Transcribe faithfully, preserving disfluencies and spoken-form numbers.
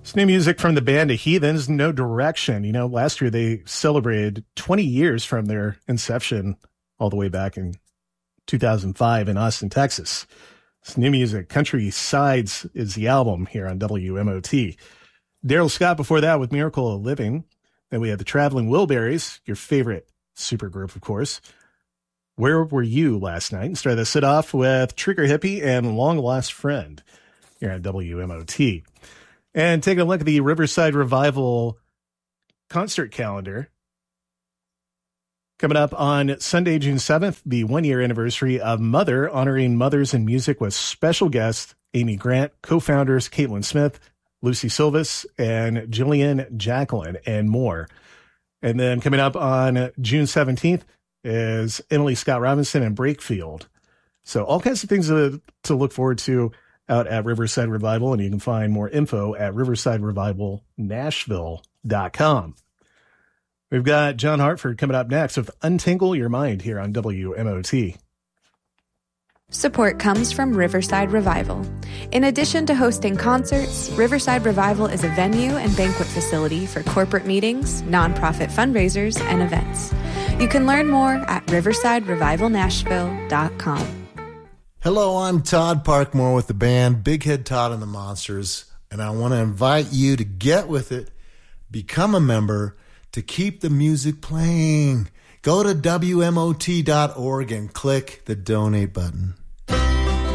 It's new music from the band The Heathens, No Direction. You know, last year they celebrated twenty years from their inception all the way back in two thousand five in Austin, Texas. It's new music. Country Sides is the album here on W M O T. Daryl Scott before that with Miracle of Living. Then we had the Traveling Wilburys, your favorite supergroup, of course. Where Were You Last Night? And started the sit off with Trigger Hippie and Long Lost Friend here on W M O T. And taking a look at the Riverside Revival concert calendar. Coming up on Sunday, June seventh, the one-year anniversary of Mother, honoring mothers in music with special guests Amy Grant, co-founders Caitlin Smith, Lucy Silvis, and Jillian Jacqueline, and more. And then coming up on June seventeenth is Emily Scott Robinson and Breakfield. So all kinds of things to, to look forward to out at Riverside Revival, and you can find more info at riverside revival nashville dot com. We've got John Hartford coming up next with Untangle Your Mind here on W M O T. Support comes from Riverside Revival. In addition to hosting concerts, Riverside Revival is a venue and banquet facility for corporate meetings, nonprofit fundraisers, and events. You can learn more at riverside revival nashville dot com. Hello, I'm Todd Parkmore with the band Big Head Todd and the Monsters, and I want to invite you to get with it, become a member, to keep the music playing. Go to W M O T dot org and click the donate button.